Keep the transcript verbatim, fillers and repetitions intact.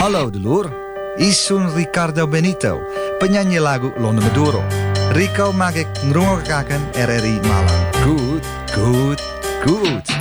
Hallo dulur, isun Ricardo Benito, penyanyi lagu Londo Maduro. Rico mag ik ngrungokkaken R R I Malang. Goed, goed, goed.